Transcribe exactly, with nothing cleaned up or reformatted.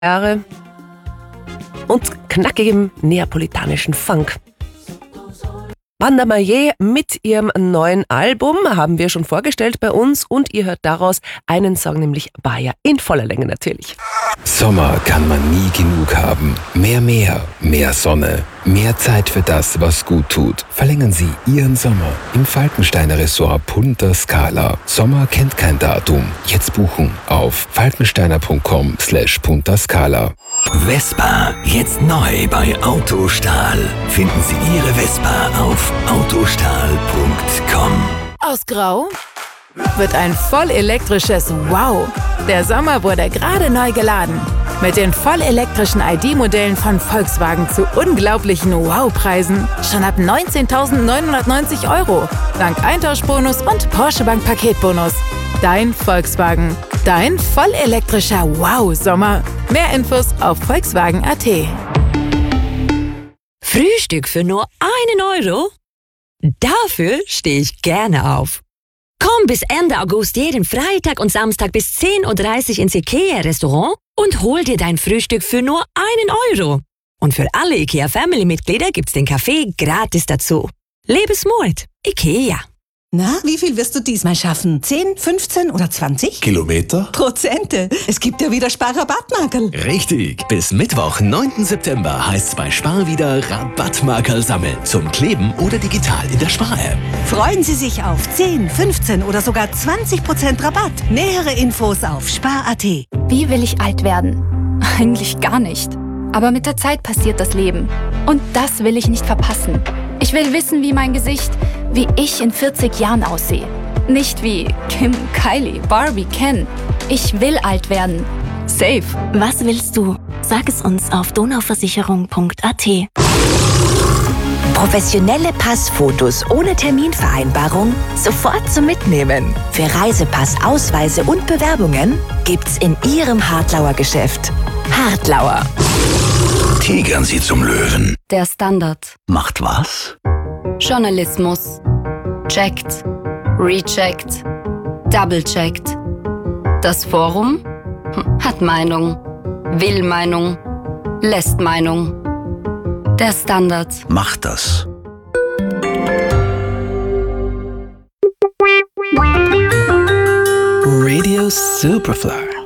Jahre und knackigem neapolitanischen Funk. Banda Maillet mit ihrem neuen Album haben wir schon vorgestellt bei uns und ihr hört daraus einen Song, nämlich Baia, in voller Länge natürlich. Sommer kann man nie genug haben. Mehr Meer, mehr Sonne, mehr Zeit für das, was gut tut. Verlängern Sie Ihren Sommer im Falkensteiner Resort Punta Scala. Sommer kennt kein Datum. Jetzt buchen auf falkensteiner.com slash Punta Scala. Vespa, jetzt neu bei Autostahl. Finden Sie Ihre Vespa auf autostahl punkt com. Aus Grau wird ein vollelektrisches Wow. Der Sommer wurde gerade neu geladen. Mit den vollelektrischen I D-Modellen von Volkswagen zu unglaublichen Wow-Preisen. Schon ab neunzehntausendneunhundertneunzig Euro. Dank Eintauschbonus und Porsche Bank Paketbonus. Dein Volkswagen. Dein vollelektrischer Wow-Sommer. Mehr Infos auf volkswagen punkt a t. Frühstück für nur einen Euro? Dafür stehe ich gerne auf. Komm bis Ende August jeden Freitag und Samstag bis zehn Uhr dreißig ins IKEA-Restaurant und hol dir dein Frühstück für nur einen Euro. Und für alle IKEA-Family-Mitglieder gibt's den Kaffee gratis dazu. Lebensmut. IKEA. Na, wie viel wirst du diesmal schaffen? zehn, fünfzehn oder zwanzig? Kilometer? Prozente. Es gibt ja wieder Sparrabattmarkerl. Richtig. Bis Mittwoch, neunten September heißt's bei Spar wieder Rabattmarkerl sammeln. Zum Kleben oder digital in der Spar-App. Freuen Sie sich auf zehn, fünfzehn oder sogar zwanzig Prozent Rabatt. Nähere Infos auf spar punkt a t. Wie will ich alt werden? Eigentlich gar nicht. Aber mit der Zeit passiert das Leben. Und das will ich nicht verpassen. Ich will wissen, wie mein Gesicht, wie ich in vierzig Jahren aussehe. Nicht wie Kim, Kylie, Barbie, Ken. Ich will alt werden. Safe. Was willst du? Sag es uns auf donauversicherung punkt a t. Professionelle Passfotos ohne Terminvereinbarung sofort zum Mitnehmen. Für Reisepass, Ausweise und Bewerbungen gibt's in Ihrem Hartlauer Geschäft. Hartlauer. Tigern Sie zum Löwen. Der Standard. Macht was? Journalismus. Checkt. Recheckt. Double-checkt. Das Forum hat Meinung. Will Meinung. Lässt Meinung. Der Standard. Macht das. Radio Superfly.